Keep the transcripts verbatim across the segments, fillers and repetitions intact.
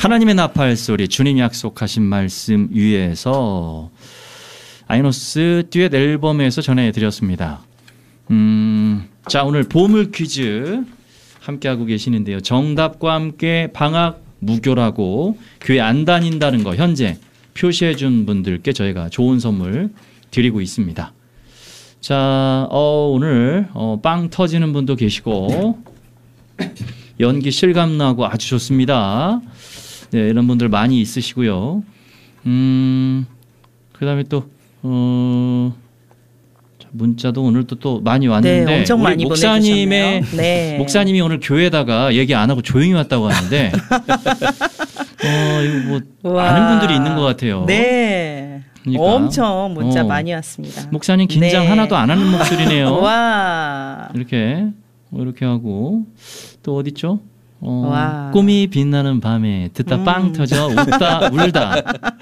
하나님의 나팔 소리, 주님이 약속하신 말씀 위에서 아이노스 듀엣 앨범에서 전해드렸습니다. 음, 자, 오늘 보물 퀴즈 함께하고 계시는데요. 정답과 함께 방학 무교라고 교회 안 다닌다는 거 현재 표시해 준 분들께 저희가 좋은 선물 드리고 있습니다. 자, 어, 오늘 어, 빵 터지는 분도 계시고 연기 실감나고 아주 좋습니다. 네, 이런 분들 많이 있으시고요. 음, 그 다음에 또 어, 문자도 오늘도 또 많이 왔는데 네, 엄청 많이 목사님의 네. 목사님이 오늘 교회에다가 얘기 안 하고 조용히 왔다고 하는데 어, 이거 뭐 와. 아는 분들이 있는 것 같아요. 네. 그러니까. 엄청 문자 어. 많이 왔습니다. 목사님 긴장 네. 하나도 안 하는 목소리네요. 와. 이렇게 이렇게 하고 또 어디 있죠? 어, 와. 꿈이 빛나는 밤에 듣다 음. 빵 터져 웃다 울다.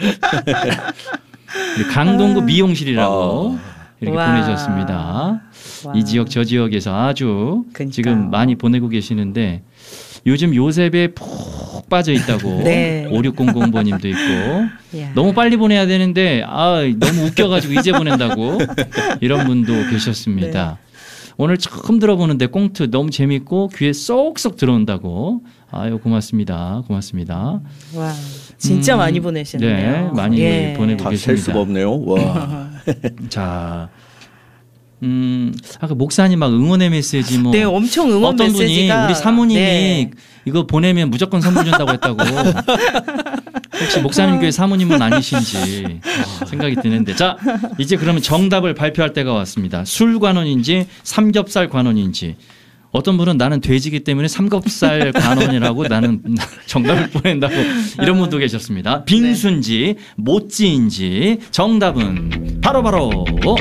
강동구 미용실이라고 어. 이렇게 와. 보내주셨습니다. 와. 이 지역 저 지역에서 아주 그러니까요. 지금 많이 보내고 계시는데 요즘 요셉에 푹 빠져 있다고 네. 오육공공 번님도 있고 이야. 너무 빨리 보내야 되는데 아 너무 웃겨가지고 이제 보낸다고 이런 분도 계셨습니다. 네. 오늘 처음 들어보는데 꽁트 너무 재밌고 귀에 쏙쏙 들어온다고. 아유 고맙습니다. 고맙습니다. 와, 진짜 음, 많이 보내시네요. 네, 많이 예. 보내고 다 셀 계십니다. 수가 없네요. 와. 자, 음, 아까 목사님 막 응원의 메시지 뭐 네, 엄청 응원 어떤 분이 메시지가 우리 사모님이 네. 이거 보내면 무조건 선물 준다고 했다고. 혹시 목사님 교회 사모님은 아니신지 생각이 드는데 자 이제 그러면 정답을 발표할 때가 왔습니다. 술 관원인지 삼겹살 관원인지 어떤 분은 나는 돼지기 때문에 삼겹살 관원이라고 나는 정답을 보낸다고 이런 분도 계셨습니다. 빙수인지 모찌인지 정답은 바로바로 바로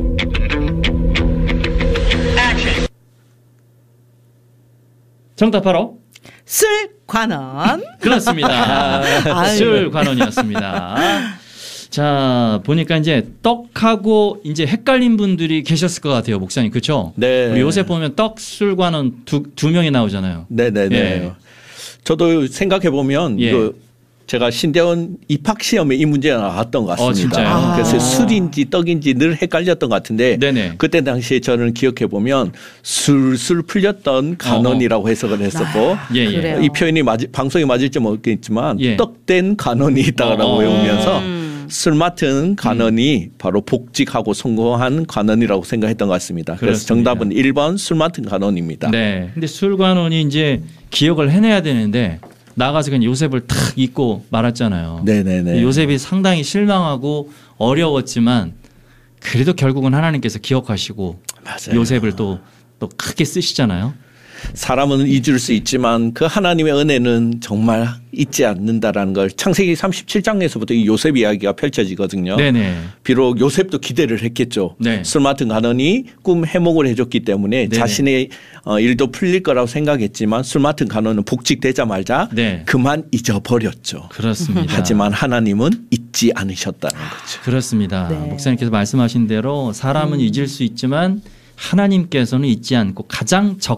정답 바로 술 관원. 그렇습니다. 아유. 술 관원이었습니다. 자 보니까 이제 떡하고 이제 헷갈린 분들이 계셨을 것 같아요, 목사님, 그렇죠? 네. 우리 요새 보면 떡 술 관원 두, 두 명이 나오잖아요. 네네네. 예. 저도 생각해 보면 예. 이거 제가 신대원 입학 시험에 이 문제가 나왔던 것 같습니다. 어, 진짜요? 아. 그래서 술인지 떡인지 늘 헷갈렸던 것 같은데 네네. 그때 당시에 저는 기억해 보면 술술 풀렸던 간원이라고 해석을 했었고 예, 예. 그래요. 이 표현이 맞, 방송에 맞을지 모르겠지만 예. 떡된 간원이 있다라고 어, 어. 외우면서 음. 술 맡은 간원이 바로 복직하고 성공한 간원이라고 생각했던 것 같습니다. 그래서 그렇습니다. 정답은 일 번 술 맡은 간원입니다. 네. 근데 술 관원이 이제 기억을 해내야 되는데 나가서 그냥 요셉을 탁 잊고 말았잖아요. 네네네. 요셉이 상당히 실망하고 어려웠지만 그래도 결국은 하나님께서 기억하시고 맞아요. 요셉을 또, 또 크게 쓰시잖아요. 사람은 잊을 수 있지만 그 하나님의 은혜는 정말 잊지 않는다라는 걸 창세기 삼십칠 장에서부터 이 요셉 이야기가 펼쳐지거든요. 네네. 비록 요셉도 기대를 했겠죠. 네. 술 맡은 간원이 꿈 해몽을 해줬기 때문에 네네. 자신의 어, 일도 풀릴 거라고 생각했지만 술 맡은 간원은 복직되자마자 네. 그만 잊어버렸죠. 그렇습니다. 하지만 하나님은 잊지 않으셨다는 거죠. 그렇습니다. 네. 목사님께서 말씀하신 대로 사람은 음. 잊을 수 있지만 하나님께서는 잊지 않고 가장 적